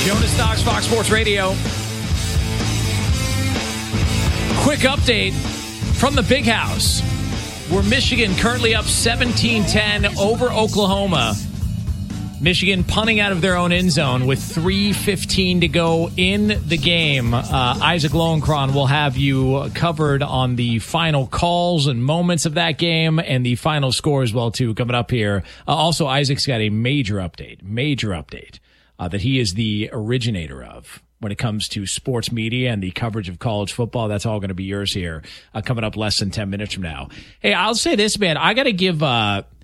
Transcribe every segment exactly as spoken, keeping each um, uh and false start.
Jonas Knox, Fox Sports Radio. Quick update from the Big House, where Michigan currently up seventeen ten over Oklahoma. Michigan punting out of their own end zone with three fifteen to go in the game. Uh, Isaac Lowenkron will have you covered on the final calls and moments of that game and the final score as well, too, coming up here. Uh, also, Isaac's got a major update, major update uh, that he is the originator of when it comes to sports media and the coverage of college football. That's all going to be yours here uh, coming up less than ten minutes from now. Hey, I'll say this, man. I got to give uh, –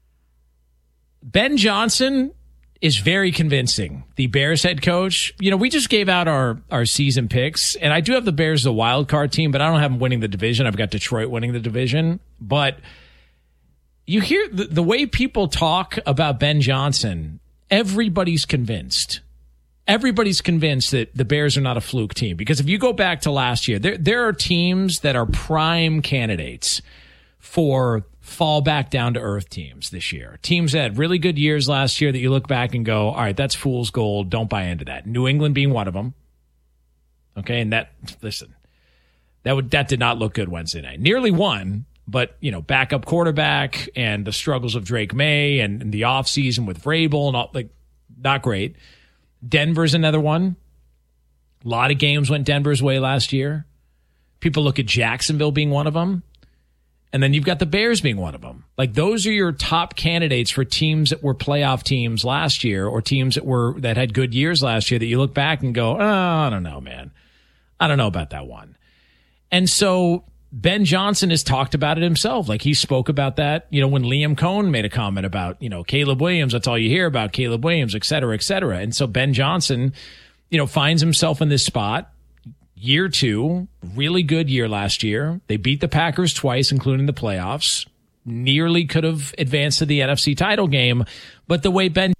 Ben Johnson is very convincing, the Bears head coach. You know, we just gave out our, our season picks, and I do have the Bears as a wild card team, but I don't have them winning the division. I've got Detroit winning the division. But you hear the, the way people talk about Ben Johnson, everybody's convinced. Everybody's convinced that the Bears are not a fluke team. Because if you go back to last year, there, there are teams that are prime candidates for fall back down to earth teams this year. Teams that had really good years last year that you look back and go, all right, that's fool's gold. Don't buy into that. New England being one of them. Okay. And that, listen, that would, that did not look good Wednesday night. Nearly won, but you know, backup quarterback and the struggles of Drake May and, and the offseason with Vrabel and all, like, not great. Denver's another one. A lot of games went Denver's way last year. People look at Jacksonville being one of them. And then you've got the Bears being one of them. Like, those are your top candidates for teams that were playoff teams last year or teams that were that had good years last year that you look back and go, oh, I don't know, man. I don't know about that one. And so Ben Johnson has talked about it himself. Like, he spoke about that, you know, when Liam Cohn made a comment about, you know, Caleb Williams. That's all you hear about, Caleb Williams, et cetera, et cetera. And so Ben Johnson, you know, finds himself in this spot. Year two, really good year last year. They beat the Packers twice, including the playoffs. Nearly could have advanced to the N F C title game. But the way Ben